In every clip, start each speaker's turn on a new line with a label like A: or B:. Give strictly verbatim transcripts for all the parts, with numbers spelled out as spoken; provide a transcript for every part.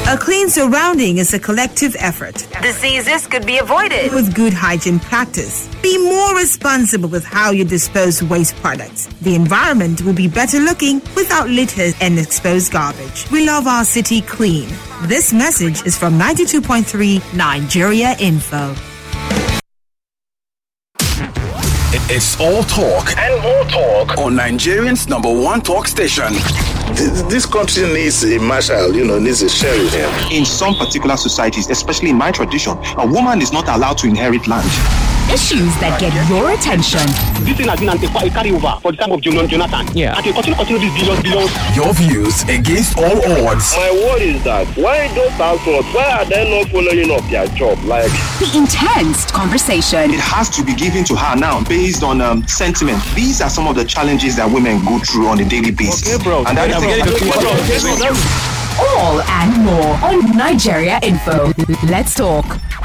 A: A clean surrounding is a collective effort.
B: Diseases could be avoided
A: with good hygiene practice. Be more responsible with how you dispose waste products. The environment will be better looking without litter and exposed garbage. We love our city clean. This message is from ninety-two point three Nigeria Info.
C: It's all talk and more talk on Nigerian's number one talk station.
D: This, this country needs a marshal, you know, needs a sheriff.
E: In some particular societies, especially in my tradition, a woman is not allowed to inherit land.
F: Issues that get your attention.
G: This thing has been a carryover for the time of Jonathan.
F: Yeah.
G: And continue, continue this billions, billions.
C: Your views against all odds.
D: My word is that why those households, why are they not following up their job? Like
F: the intense conversation.
E: It has to be given to her now based on um, sentiment. These are some of the challenges that women go through on a daily basis.
G: Okay, bro.
E: And that
G: okay,
E: is
G: bro. Okay,
F: all and more on Nigeria Info. Let's talk.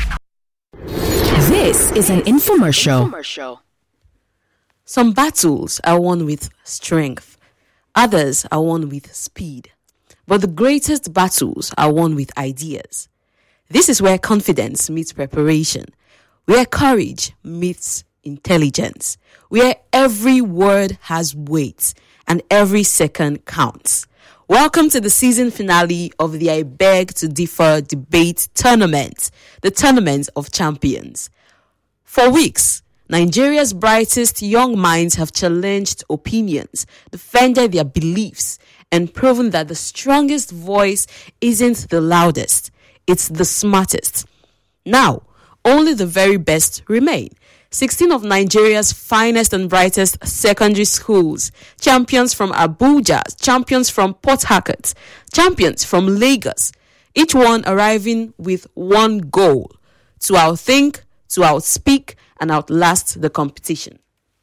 F: This is an infomercial.
H: Some battles are won with strength. Others are won with speed. But the greatest battles are won with ideas. This is where confidence meets preparation, where courage meets intelligence, where every word has weight and every second counts. Welcome to the season finale of the I Beg to Differ debate tournament, the Tournament of Champions. For weeks, Nigeria's brightest young minds have challenged opinions, defended their beliefs, and proven that the strongest voice isn't the loudest, it's the smartest. Now, only the very best remain. sixteen of Nigeria's finest and brightest secondary schools, champions from Abuja, champions from Port Harcourt, champions from Lagos, each one arriving with one goal: to outthink, to outspeak, and outlast the competition.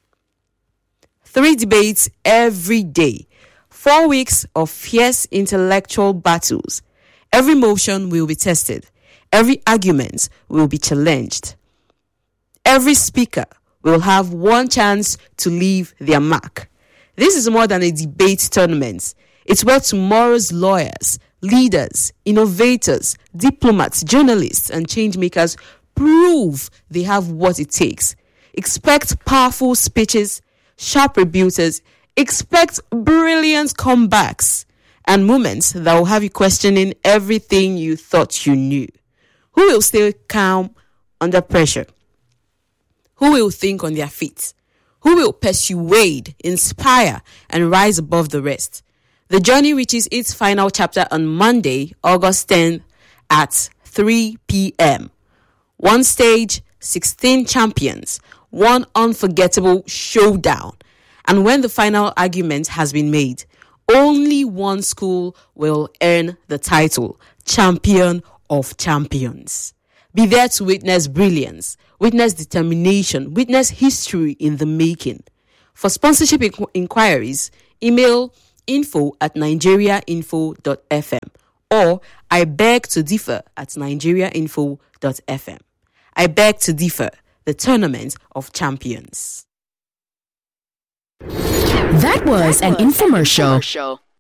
H: Three debates every day, four weeks of fierce intellectual battles. Every motion will be tested, every argument will be challenged. Every speaker will have one chance to leave their mark. This is more than a debate tournament. It's where tomorrow's lawyers, leaders, innovators, diplomats, journalists, and changemakers prove they have what it takes. Expect powerful speeches, sharp rebuters, expect brilliant comebacks, and moments that will have you questioning everything you thought you knew. Who will stay calm under pressure? Who will think on their feet? Who will persuade, inspire, and rise above the rest? The journey reaches its final chapter on Monday, August tenth at three p.m. One stage, sixteen champions, one unforgettable showdown. And when the final argument has been made, only one school will earn the title, Champion of Champions. Be there to witness brilliance, witness determination, witness history in the making. For sponsorship inqu- inquiries, email info at nigeriainfo dot f m or I beg to differ at nigeriainfo dot f m. I beg to differ, the Tournament of Champions.
F: That was an infomercial.